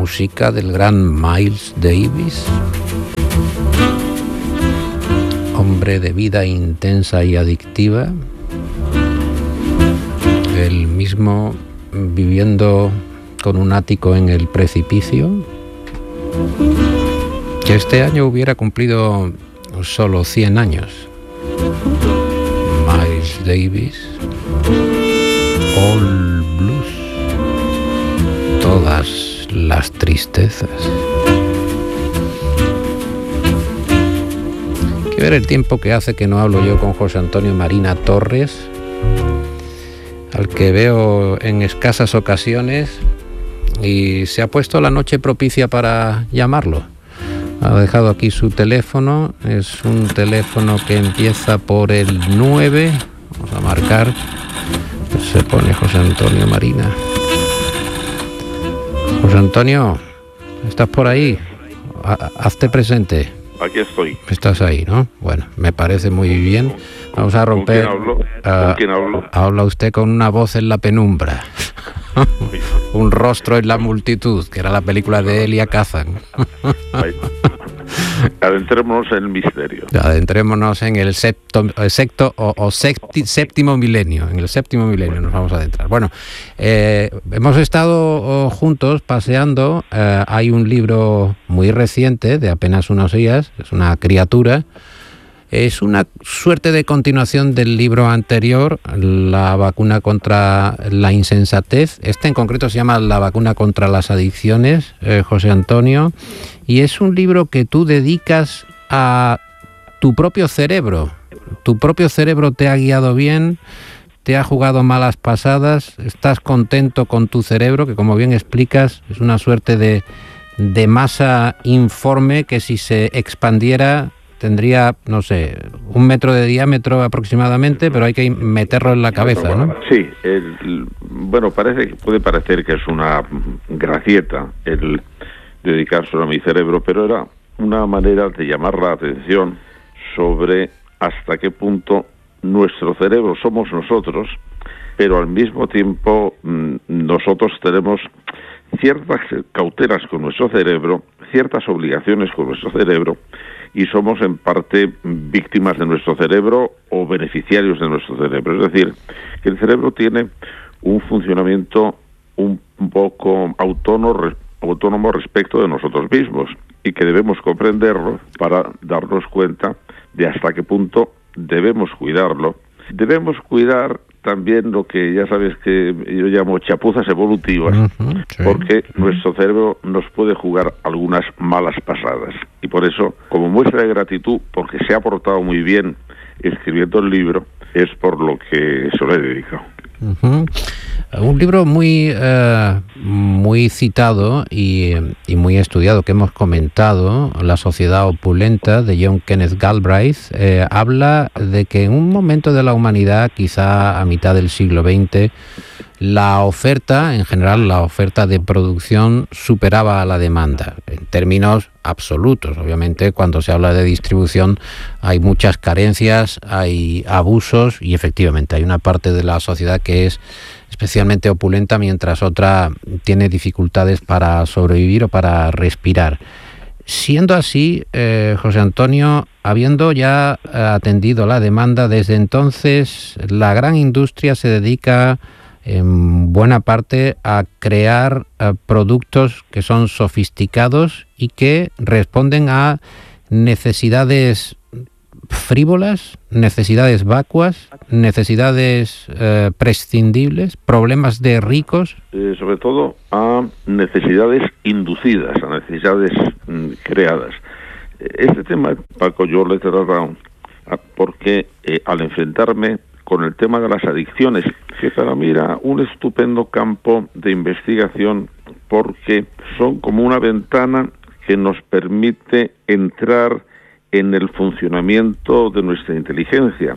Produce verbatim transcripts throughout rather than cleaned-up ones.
música del gran Miles Davis, hombre de vida intensa y adictiva, él mismo viviendo con un ático en el precipicio, que este año hubiera cumplido solo cien años. Miles Davis, All Blues, todas las tristezas. Hay que ver el tiempo que hace que no hablo yo con José Antonio Marina Torres, al que veo en escasas ocasiones, y se ha puesto la noche propicia para llamarlo. Ha dejado aquí su teléfono, es un teléfono que empieza por el nueve, vamos a marcar, se pone José Antonio Marina. José Antonio, ¿estás por ahí? Hazte presente. Aquí estoy. Estás ahí, ¿no? Bueno, me parece muy bien. Vamos a romper. ¿Con quién hablo? Uh, ¿Con quién hablo? Habla usted con una voz en la penumbra. Un rostro en la multitud, que era la película de Elia Kazan. Adentrémonos en el misterio. Adentrémonos en el septo, sexto o, o septi, séptimo milenio. En el séptimo milenio nos vamos a adentrar. Bueno, eh, hemos estado oh, juntos paseando. Eh, hay un libro muy reciente, de apenas unos días. Es una criatura. Es una suerte de continuación del libro anterior, La vacuna contra la insensatez. Este en concreto se llama La vacuna contra las adicciones, eh, José Antonio, y es un libro que tú dedicas a tu propio cerebro. Tu propio cerebro te ha guiado bien, te ha jugado malas pasadas, estás contento con tu cerebro, que como bien explicas es una suerte de, de masa informe que si se expandiera tendría, no sé, un metro de diámetro aproximadamente, pero hay que meterlo en la cabeza, ¿no? Sí, el, bueno, parece puede parecer que es una gracieta el dedicarse a mi cerebro, pero era una manera de llamar la atención sobre hasta qué punto nuestro cerebro somos nosotros, pero al mismo tiempo nosotros tenemos ciertas cautelas con nuestro cerebro, ciertas obligaciones con nuestro cerebro, y somos en parte víctimas de nuestro cerebro o beneficiarios de nuestro cerebro. Es decir, que el cerebro tiene un funcionamiento un poco autónomo, autónomo respecto de nosotros mismos, y que debemos comprenderlo para darnos cuenta de hasta qué punto debemos cuidarlo. Debemos cuidar también lo que ya sabes que yo llamo chapuzas evolutivas, uh-huh, sí. Porque uh-huh. nuestro cerebro nos puede jugar algunas malas pasadas. Y por eso, como muestra de gratitud, porque se ha portado muy bien escribiendo el libro, es por lo que se lo he dedicado. Uh-huh. Un libro muy uh, muy citado y, y muy estudiado que hemos comentado, La sociedad opulenta, de John Kenneth Galbraith, eh, habla de que en un momento de la humanidad, quizá a mitad del siglo veinte, la oferta, en general la oferta de producción superaba a la demanda, en términos absolutos. Obviamente cuando se habla de distribución hay muchas carencias, hay abusos y efectivamente hay una parte de la sociedad que es especialmente opulenta mientras otra tiene dificultades para sobrevivir o para respirar. Siendo así, eh, José Antonio, habiendo ya atendido la demanda desde entonces, la gran industria se dedica en buena parte a crear uh, productos que son sofisticados y que responden a necesidades frívolas, necesidades vacuas, necesidades uh, prescindibles, problemas de ricos. Eh, sobre todo a necesidades inducidas, a necesidades mm, creadas. Este tema, Paco, yo lo he tratado porque eh, al enfrentarme con el tema de las adicciones, que para mí era un estupendo campo de investigación porque son como una ventana que nos permite entrar en el funcionamiento de nuestra inteligencia.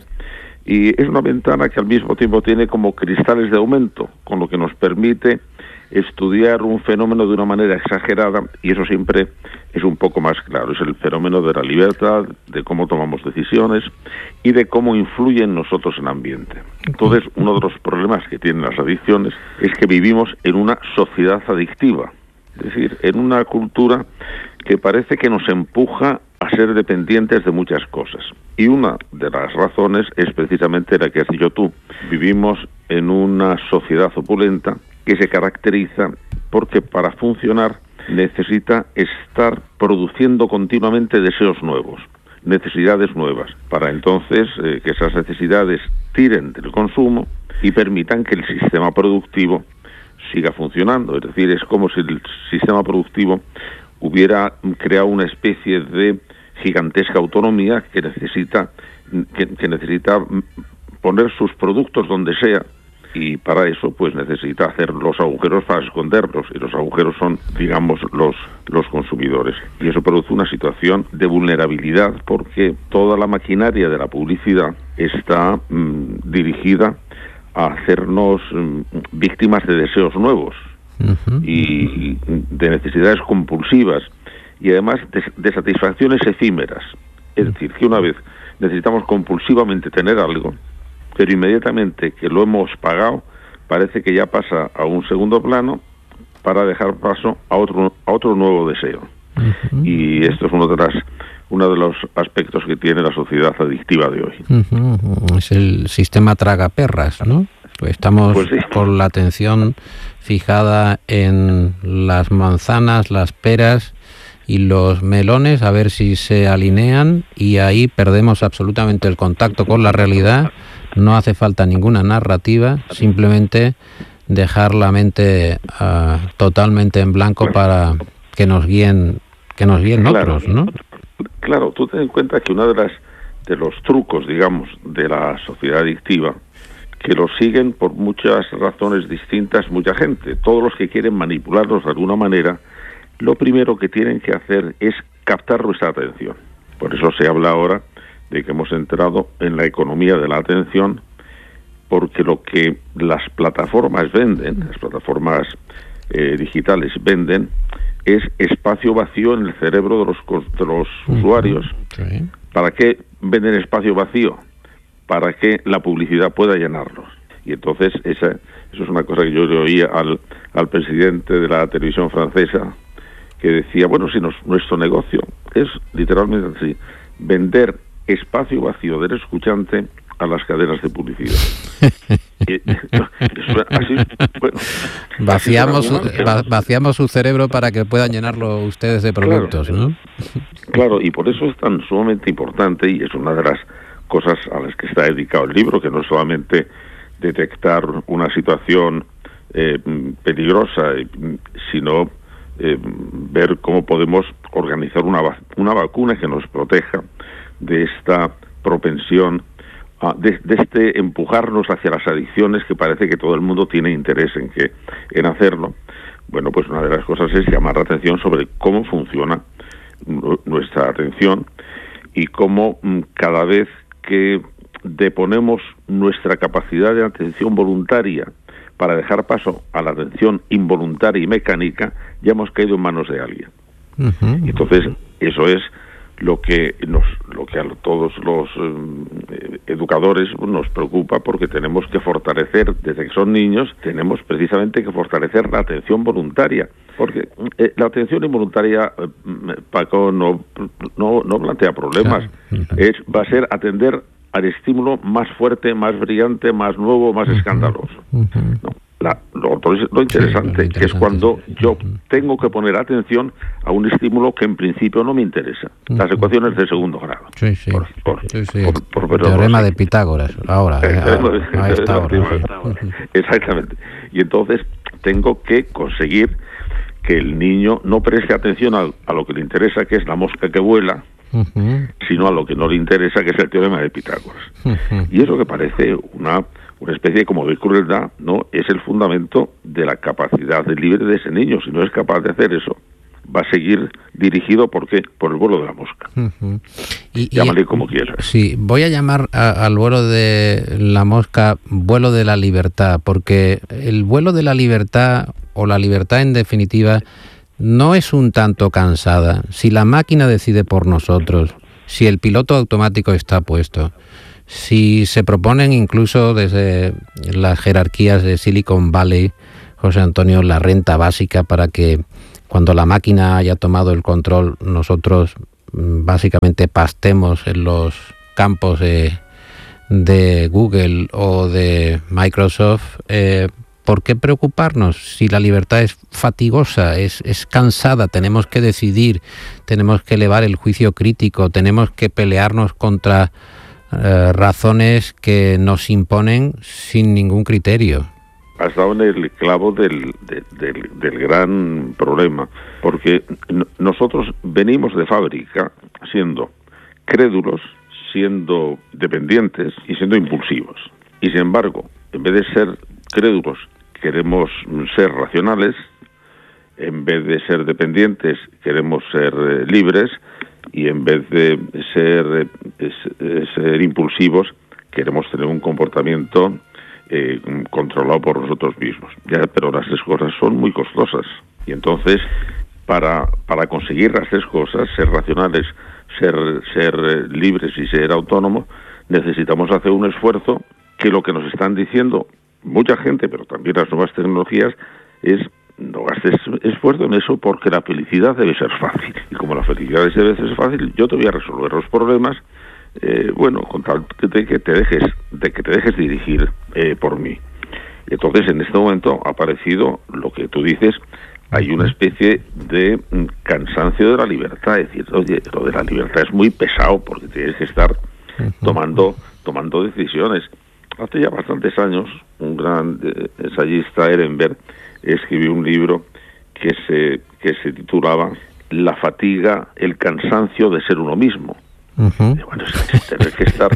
Y es una ventana que al mismo tiempo tiene como cristales de aumento, con lo que nos permite estudiar un fenómeno de una manera exagerada, y eso siempre es un poco más claro. Es el fenómeno de la libertad, de cómo tomamos decisiones y de cómo influye en nosotros el ambiente. Entonces, uno de los problemas que tienen las adicciones es que vivimos en una sociedad adictiva. Es Es decir, en una cultura que parece que nos empuja a ser dependientes de muchas cosas. Y una de las razones es precisamente la que has dicho tú. Vivimos en una sociedad opulenta que se caracteriza porque para funcionar necesita estar produciendo continuamente deseos nuevos, necesidades nuevas, para entonces eh, que esas necesidades tiren del consumo y permitan que el sistema productivo siga funcionando. Es decir, es como si el sistema productivo hubiera creado una especie de gigantesca autonomía que necesita que, que necesita poner sus productos donde sea, y para eso pues necesita hacer los agujeros para esconderlos, y los agujeros son, digamos, los los consumidores, y eso produce una situación de vulnerabilidad porque toda la maquinaria de la publicidad está mmm, dirigida a hacernos mmm, víctimas de deseos nuevos uh-huh. y de necesidades compulsivas, y además de, de satisfacciones efímeras. Es decir, que una vez necesitamos compulsivamente tener algo, pero inmediatamente que lo hemos pagado, parece que ya pasa a un segundo plano para dejar paso a otro a otro nuevo deseo. Uh-huh. Y esto es uno de las uno de los aspectos que tiene la sociedad adictiva de hoy. Uh-huh. Es el sistema tragaperras, ¿no? Pues estamos pues sí. con la atención fijada en las manzanas, las peras y los melones, a ver si se alinean, y ahí perdemos absolutamente el contacto con la realidad. No hace falta ninguna narrativa, simplemente dejar la mente uh, totalmente en blanco para que nos guíen, que nos guíen claro, otros, ¿no? Claro, tú ten en cuenta que uno de las de los trucos, digamos, de la sociedad adictiva, que lo siguen por muchas razones distintas mucha gente. Todos los que quieren manipularnos de alguna manera, lo primero que tienen que hacer es captar nuestra atención. Por eso se habla ahora de que hemos entrado en la economía de la atención, porque lo que las plataformas venden, las plataformas eh, digitales venden, es espacio vacío en el cerebro de los, de los uh-huh. usuarios. Sí. ¿Para qué venden espacio vacío? Para que la publicidad pueda llenarlos. Y entonces esa, eso es una cosa que yo le oía al, al presidente de la televisión francesa, que decía, bueno, si nos, nuestro negocio es literalmente así, vender espacio vacío del escuchante a las cadenas de publicidad. y, así, bueno, vaciamos, su, va, vaciamos su cerebro para que puedan llenarlo ustedes de productos, claro, ¿no? Claro, y por eso es tan sumamente importante, y es una de las cosas a las que está dedicado el libro, que no es solamente detectar una situación eh, peligrosa, sino eh, ver cómo podemos organizar una, una vacuna que nos proteja de esta propensión, uh, de, de este empujarnos hacia las adicciones, que parece que todo el mundo tiene interés en que en hacerlo. Bueno, pues una de las cosas es llamar la atención sobre cómo funciona nuestra atención y cómo mm, cada vez que deponemos nuestra capacidad de atención voluntaria para dejar paso a la atención involuntaria y mecánica, ya hemos caído en manos de alguien. Uh-huh. Y entonces eso es lo que nos, lo que a todos los eh, educadores nos preocupa, porque tenemos que fortalecer, desde que son niños, tenemos precisamente que fortalecer la atención voluntaria, porque eh, la atención involuntaria, eh, Paco, no, no, no plantea problemas, claro. es, va a ser atender al estímulo más fuerte, más brillante, más nuevo, más uh-huh. escandaloso. Uh-huh. No. La, lo, lo interesante, sí, interesante es cuando sí. yo tengo que poner atención a un estímulo que en principio no me interesa. Uh-huh. Las ecuaciones de segundo grado. Sí, sí. Por, por, sí, sí. Por, por, el teorema de Pitágoras, ahora. Eh, a, a esta hora, sí. Exactamente. Y entonces tengo que conseguir que el niño no preste atención a, a lo que le interesa, que es la mosca que vuela, uh-huh. sino a lo que no le interesa, que es el teorema de Pitágoras. Uh-huh. Y eso que parece una... una especie como de crueldad, ¿no? Es el fundamento de la capacidad de libre de ese niño. Si no es capaz de hacer eso, va a seguir dirigido, ¿por qué? Por el vuelo de la mosca. Uh-huh. Y, Llámale y, como quieras. Sí, voy a llamar a, al vuelo de la mosca vuelo de la libertad, porque el vuelo de la libertad, o la libertad en definitiva, no es un tanto cansada. Si la máquina decide por nosotros, si el piloto automático está puesto, si se proponen incluso desde las jerarquías de Silicon Valley, José Antonio, la renta básica para que cuando la máquina haya tomado el control, nosotros básicamente pastemos en los campos de, de Google o de Microsoft. Eh, ¿Por qué preocuparnos si la libertad es fatigosa, es, es cansada? Tenemos que decidir, tenemos que elevar el juicio crítico, tenemos que pelearnos contra eh, razones que nos imponen sin ningún criterio. Has dado en el clavo del, de, del, del gran problema, porque n- nosotros venimos de fábrica siendo crédulos, siendo dependientes y siendo impulsivos. Y sin embargo, en vez de ser crédulos, queremos ser racionales, en vez de ser dependientes, queremos ser eh, libres, y en vez de ser, eh, ser impulsivos, queremos tener un comportamiento Eh, controlado por nosotros mismos. Ya, pero las tres cosas son muy costosas. Y entonces, para para conseguir las tres cosas, ser racionales, ser ser eh, libres y ser autónomos, necesitamos hacer un esfuerzo que lo que nos están diciendo mucha gente, pero también las nuevas tecnologías, es no gastes esfuerzo en eso porque la felicidad debe ser fácil. Y como la felicidad debe ser fácil, yo te voy a resolver los problemas Eh, bueno, con tal de que te dejes, de que te dejes dirigir eh, por mí. Entonces, en este momento ha aparecido lo que tú dices, hay una especie de cansancio de la libertad, es decir, oye, lo de la libertad es muy pesado porque tienes que estar tomando, tomando decisiones. Hace ya bastantes años, un gran eh, ensayista, Ehrenberg, escribió un libro que se, que se titulaba La fatiga, el cansancio de ser uno mismo. Uh-huh. Bueno, es tener que estar.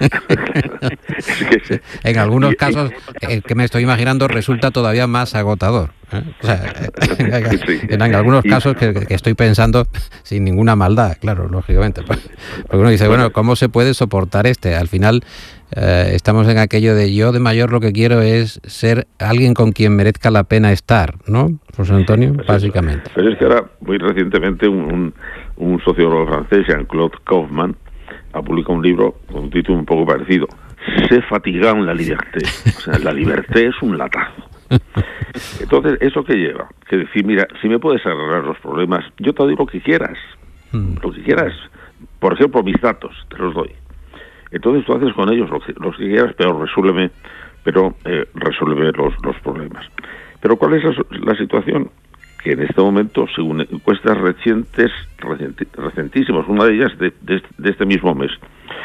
Es que, en algunos casos, el que me estoy imaginando resulta todavía más agotador. ¿eh? O sea, en, sí. en, en algunos casos que, que estoy pensando sin ninguna maldad, claro, lógicamente. Porque uno dice, bueno, ¿cómo se puede soportar este? Al final eh, estamos en aquello de yo de mayor lo que quiero es ser alguien con quien merezca la pena estar, ¿no? José Antonio, pues básicamente. Pero es que ahora, muy recientemente, un, un, un sociólogo francés, Jean-Claude Kaufmann, ha publicado un libro con un título un poco parecido. Se fatiga la libertad. O sea, la libertad es un latazo. Entonces, ¿eso qué lleva? Que decir, mira, si me puedes arreglar los problemas, yo te doy lo que quieras. Lo que quieras. Por ejemplo, mis datos, te los doy. Entonces tú haces con ellos lo que, los que quieras, pero resuélveme, pero eh, resuelve los, los problemas. Pero ¿cuál es la, la situación? Que en este momento, según encuestas recientes, recienti, recentísimas, una de ellas de, de, de este mismo mes,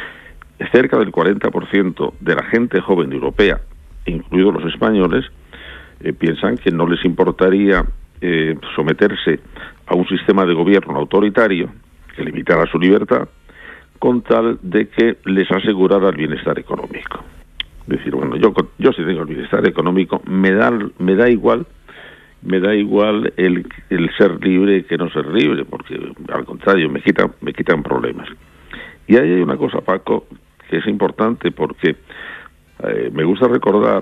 cerca del cuarenta por ciento de la gente joven europea, incluidos los españoles, eh, piensan que no les importaría eh, someterse a un sistema de gobierno autoritario que limitara su libertad, con tal de que les asegurara el bienestar económico. Es decir, bueno, yo yo si tengo el bienestar económico, me da me da igual, me da igual el, el ser libre que no ser libre, porque al contrario, me quitan, me quitan problemas. Y ahí hay una cosa, Paco, que es importante, porque eh, me gusta recordar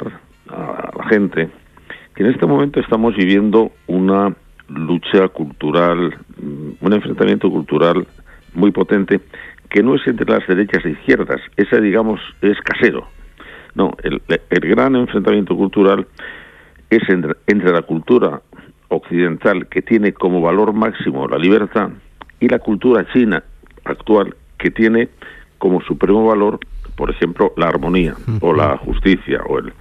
a la gente que en este momento estamos viviendo una lucha cultural, un enfrentamiento cultural muy potente, que no es entre las derechas e izquierdas, ese, digamos, es casero. No, el, el gran enfrentamiento cultural es entre, entre la cultura occidental, que tiene como valor máximo la libertad, y la cultura china actual, que tiene como supremo valor, por ejemplo, la armonía, o la justicia, o el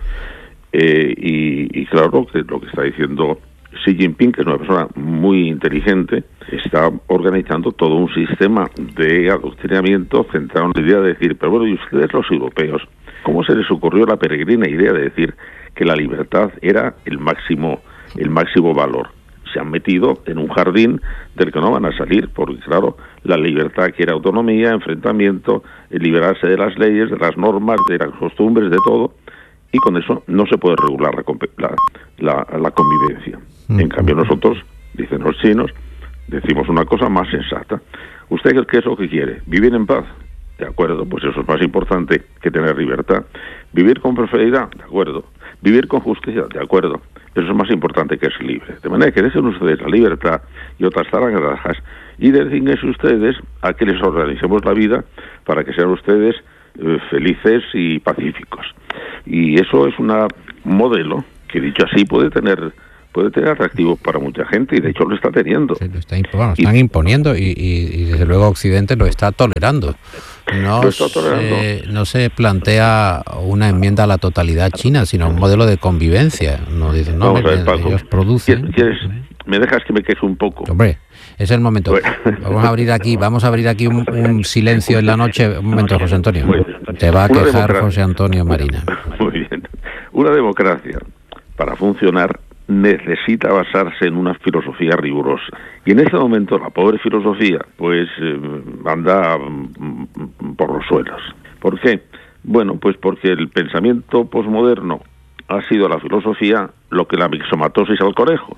eh, y, y claro, que lo que está diciendo Xi Jinping, que es una persona muy inteligente, está organizando todo un sistema de adoctrinamiento centrado en la idea de decir, pero bueno, y ustedes los europeos, ¿cómo se les ocurrió la peregrina idea de decir que la libertad era el máximo, el máximo valor? Se han metido en un jardín del que no van a salir, porque claro, la libertad quiere autonomía, enfrentamiento, liberarse de las leyes, de las normas, de las costumbres, de todo, y con eso no se puede regular la, la, la convivencia. En cambio nosotros, dicen los chinos, decimos una cosa más sensata. ¿Usted qué es lo que quiere? ¿Vivir en paz? De acuerdo, pues eso es más importante que tener libertad. ¿Vivir con prosperidad? De acuerdo. ¿Vivir con justicia? De acuerdo. Eso es más importante que ser libre. De manera que dejen ustedes la libertad y otras zarangajas y dedíquense ustedes a que les organicemos la vida para que sean ustedes eh, felices y pacíficos. Y eso es un modelo que, dicho así, puede tener puede tener atractivo para mucha gente, y de hecho lo está teniendo. Sí, lo está imp bueno, están y, imponiendo y, y, y desde luego Occidente lo está tolerando. No, lo está tolerando. Se, no se plantea una enmienda a la totalidad china, sino un modelo de convivencia. No dicen, no, Vamos a ver, Paco, ellos producen. ¿Quieres, ¿Me dejas que me queje un poco? Hombre, es el momento. Bueno. Vamos a abrir aquí, vamos a abrir aquí un, un silencio en la noche. Un momento, José Antonio. Te va a quejar democracia. José Antonio Marina. Muy bien. Una democracia, para funcionar, necesita basarse en una filosofía rigurosa. Y en este momento la pobre filosofía, pues, eh, anda mm, por los suelos. ¿Por qué? Bueno, pues porque el pensamiento posmoderno ha sido a la filosofía lo que la mixomatosis al conejo.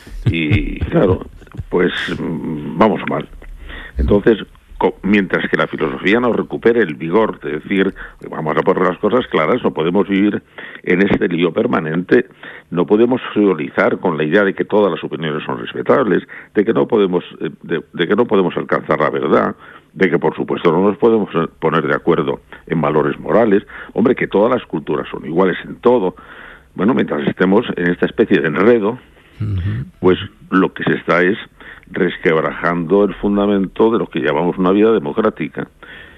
Y claro, pues vamos mal. Entonces, mientras que la filosofía no recupere el vigor de decir, vamos a poner las cosas claras, no podemos vivir en este lío permanente, no podemos frivolizar con la idea de que todas las opiniones son respetables, de que no podemos, de, de que no podemos alcanzar la verdad, de que por supuesto no nos podemos poner de acuerdo en valores morales, hombre, que todas las culturas son iguales en todo. Bueno, mientras estemos en esta especie de enredo, pues lo que se está es resquebrajando el fundamento de lo que llamamos una vida democrática,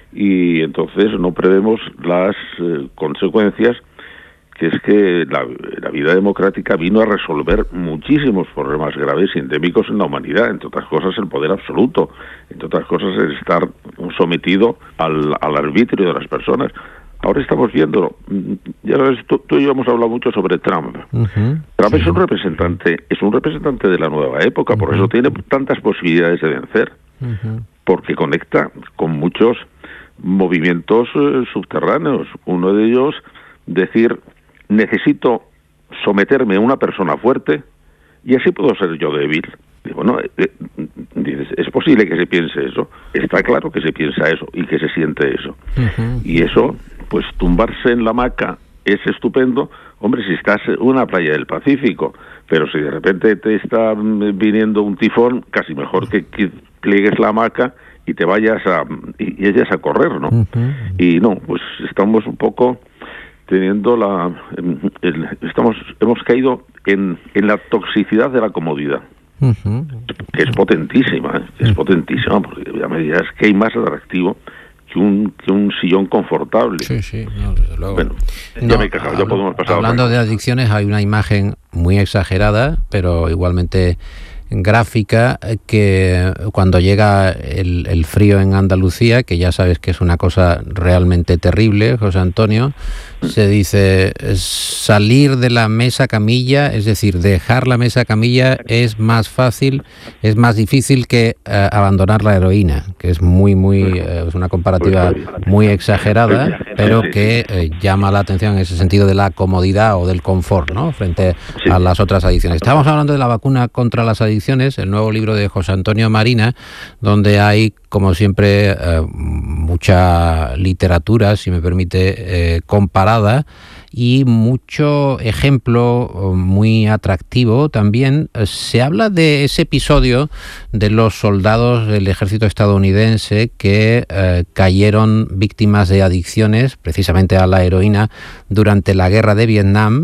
y entonces no prevemos las eh, consecuencias, que es que la, la vida democrática vino a resolver muchísimos problemas graves y endémicos en la humanidad, entre otras cosas el poder absoluto, entre otras cosas el estar sometido al, al arbitrio de las personas. Ahora estamos viendo, ya sabes, tú, tú y yo hemos hablado mucho sobre Trump. Uh-huh, Trump sí. es un representante, es un representante de la nueva época, uh-huh. por eso tiene tantas posibilidades de vencer, uh-huh. porque conecta con muchos movimientos eh, subterráneos. Uno de ellos, decir, necesito someterme a una persona fuerte y así puedo ser yo débil. Y bueno, eh, dices, es posible que se piense eso, está claro que se piensa eso y que se siente eso. Uh-huh. Y eso, pues tumbarse en la hamaca es estupendo, hombre, si estás en una playa del Pacífico, pero si de repente te está viniendo un tifón, casi mejor que, que pliegues la hamaca y te vayas a, y, y vayas a correr, ¿no? Uh-huh. Y no, pues estamos un poco teniendo la, el, estamos, hemos caído en, en la toxicidad de la comodidad. Uh-huh. Que es potentísima, ¿eh? que es potentísima, porque ya me dirás que hay más atractivo que un, que un sillón confortable. Sí, sí, no, desde luego. Bueno, ya no, me he cajado, ya podemos pasar. Hablando de adicciones, hay una imagen muy exagerada, pero igualmente gráfica, que cuando llega el, el frío en Andalucía, que ya sabes que es una cosa realmente terrible, José Antonio, se dice salir de la mesa camilla, es decir, dejar la mesa camilla es más fácil, es más difícil que uh, abandonar la heroína, que es muy, muy, uh, es una comparativa muy exagerada, pero que uh, llama la atención en ese sentido de la comodidad o del confort, ¿no?, frente a las otras adicciones. Estábamos hablando de la vacuna contra las adicciones, el nuevo libro de José Antonio Marina, donde hay, como siempre, eh, mucha literatura, si me permite, eh, comparada, y mucho ejemplo muy atractivo también. Se habla de ese episodio de los soldados del ejército estadounidense que eh, cayeron víctimas de adicciones, precisamente a la heroína, durante la guerra de Vietnam.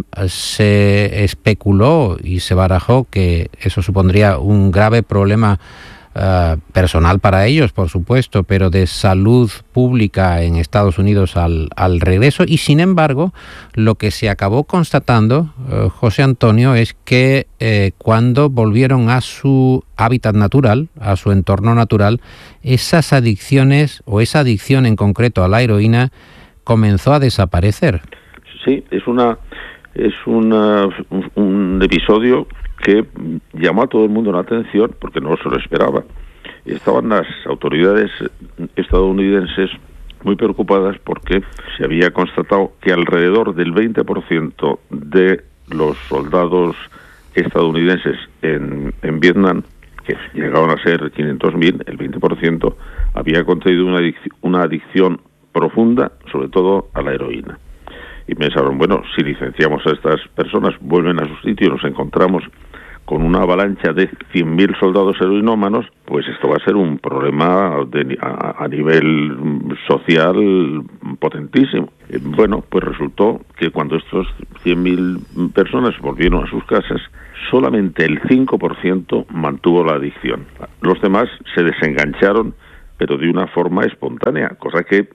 Se especuló y se barajó que eso supondría un grave problema Uh, personal para ellos, por supuesto, pero de salud pública en Estados Unidos al, al regreso. Y sin embargo, lo que se acabó constatando, uh, José Antonio, es que eh, cuando volvieron a su hábitat natural, a su entorno natural, esas adicciones, o esa adicción en concreto a la heroína, comenzó a desaparecer. Sí, es una es una, un, un episodio que llamó a todo el mundo la atención porque no se lo esperaba. Estaban las autoridades estadounidenses muy preocupadas porque se había constatado que alrededor del veinte por ciento de los soldados estadounidenses en, en Vietnam, que llegaron a ser quinientos mil, el veinte por ciento había contraído una adicción, una adicción profunda, sobre todo a la heroína. Y pensaron, bueno, si licenciamos a estas personas, vuelven a su sitio y nos encontramos con una avalancha de cien mil soldados heroinómanos, pues esto va a ser un problema de, a, a nivel social potentísimo. Eh, bueno, pues resultó que cuando estos cien mil personas volvieron a sus casas, solamente el cinco por ciento mantuvo la adicción. Los demás se desengancharon, pero de una forma espontánea, cosa que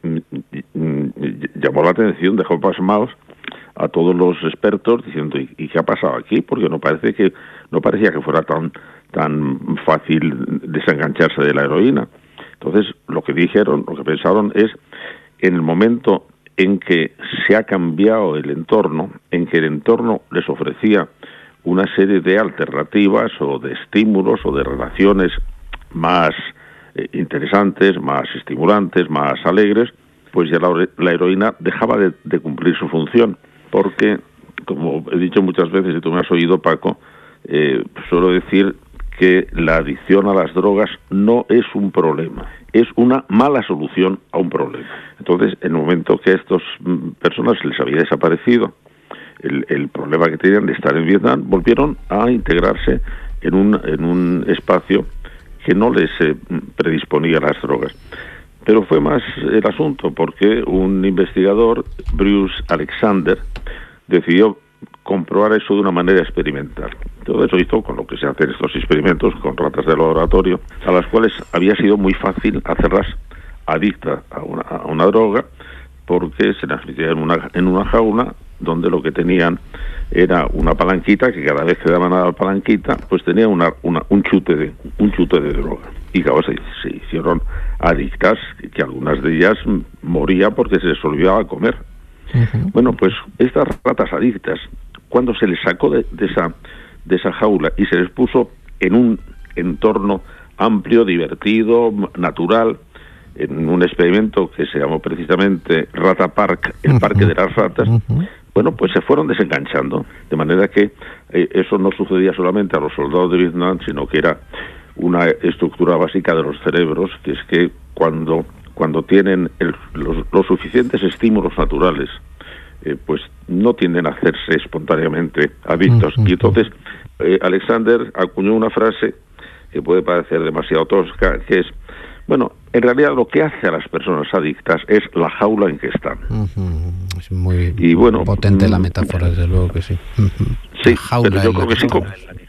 llamó la atención, dejó pasmados a todos los expertos diciendo, ¿y, y qué ha pasado aquí? Porque no parece que no parecía que fuera tan tan fácil desengancharse de la heroína. Entonces, lo que dijeron, lo que pensaron es, en el momento en que se ha cambiado el entorno, en que el entorno les ofrecía una serie de alternativas o de estímulos o de relaciones más eh, interesantes, más estimulantes, más alegres, pues ya la, la heroína dejaba de, de cumplir su función, porque, como he dicho muchas veces, y tú me has oído, Paco, eh, suelo decir que la adicción a las drogas no es un problema, es una mala solución a un problema. Entonces, en el momento que a estas personas les había desaparecido el, el problema que tenían de estar en Vietnam, volvieron a integrarse en un, en un espacio que no les eh, predisponía a las drogas. Pero fue más el asunto, porque un investigador, Bruce Alexander, decidió comprobar eso de una manera experimental. Todo eso hizo con lo que se hacen estos experimentos con ratas de laboratorio, a las cuales había sido muy fácil hacerlas adictas a una, a una droga, porque se las metía en una, en una jaula donde lo que tenían era una palanquita, que cada vez que daban a la palanquita, pues tenía una, una, un chute de un chute de droga. Y claro, se, se hicieron adictas, que algunas de ellas morían porque se les olvidaba comer. Uh-huh. Bueno, pues estas ratas adictas, cuando se les sacó de, de esa de esa jaula y se les puso en un entorno amplio, divertido, natural, en un experimento que se llamó precisamente Rata Park, el uh-huh. parque de las ratas, uh-huh. bueno, pues se fueron desenganchando, de manera que eh, eso no sucedía solamente a los soldados de Vietnam, sino que era una estructura básica de los cerebros, que es que cuando cuando tienen el, los, los suficientes estímulos naturales, eh, pues no tienden a hacerse espontáneamente adictos. Uh-huh. Y entonces eh, Alexander acuñó una frase que puede parecer demasiado tosca, que es, bueno, en realidad lo que hace a las personas adictas es la jaula en que están. Uh-huh. Es muy y, bueno, potente la metáfora, desde luego que sí. Uh-huh. Sí, pero yo creo que sí, con,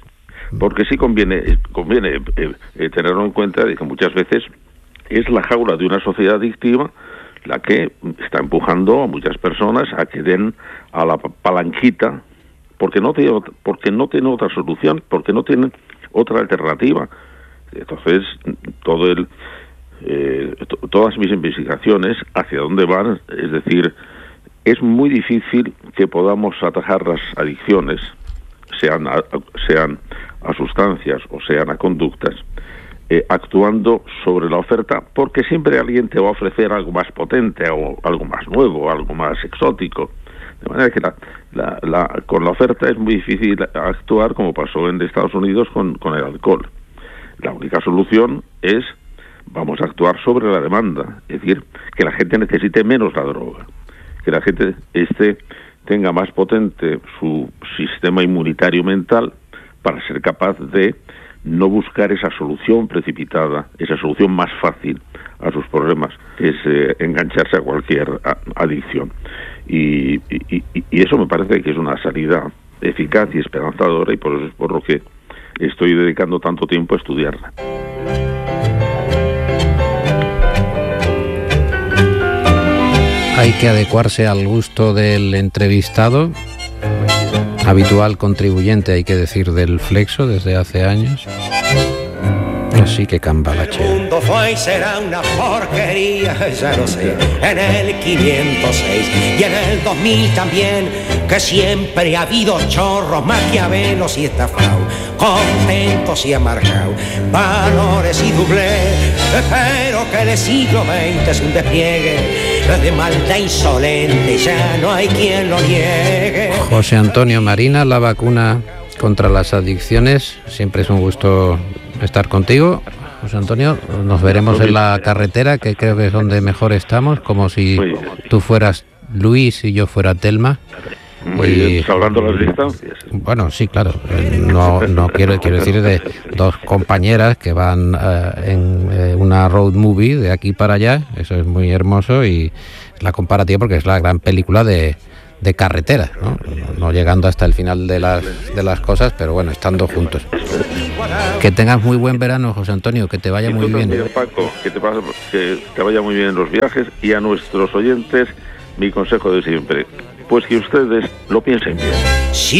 porque sí conviene, conviene eh, eh, tenerlo en cuenta de que muchas veces es la jaula de una sociedad adictiva la que está empujando a muchas personas a que den a la palanquita, porque no tiene, porque no tiene otra solución, porque no tienen otra alternativa. Entonces, todo el eh, t- todas mis investigaciones, hacia dónde van, es decir, es muy difícil que podamos atajar las adicciones, sean a, sean a sustancias o sean a conductas, Eh, actuando sobre la oferta, porque siempre alguien te va a ofrecer algo más potente o algo más nuevo, algo más exótico. De manera que la, la, la, con la oferta es muy difícil actuar, como pasó en Estados Unidos con, con el alcohol. La única solución es, vamos a actuar sobre la demanda, es decir, que la gente necesite menos la droga, que la gente esté, tenga más potente su sistema inmunitario mental para ser capaz de no buscar esa solución precipitada, esa solución más fácil a sus problemas, que es eh, engancharse a cualquier a, adicción. Y, y, y eso me parece que es una salida eficaz y esperanzadora, y por eso es por lo que estoy dedicando tanto tiempo a estudiarla. Hay que adecuarse al gusto del entrevistado, habitual contribuyente, hay que decir, del Flexo desde hace años. Así que cambalache. El mundo fue y será una porquería, ya lo sé, en el quinientos seis y en el dos mil también, que siempre ha habido chorros, maquiavelos y estafados, contentos y amargados, valores y doblez, pero que el siglo veinte es un despliegue de maldad insolente, ya no hay quien lo niegue. José Antonio Marina, la vacuna contra las adicciones, siempre es un gusto estar contigo. José Antonio, nos veremos en la carretera, que creo que es donde mejor estamos, como si tú fueras Luis y yo fuera Telma, Muy y, bien, salvando las distancias. Bueno, sí, claro. No, no quiero, quiero decir de dos compañeras que van uh, en eh, una road movie de aquí para allá. Eso es muy hermoso y la comparativa porque es la gran película de, de carretera, ¿no? No llegando hasta el final de las, de las cosas, pero bueno, estando juntos. Que tengas muy buen verano, José Antonio, que te vaya muy bien. También, Paco, que te, pasa, que te vaya muy bien en los viajes, y a nuestros oyentes mi consejo de siempre, pues que ustedes lo piensen bien.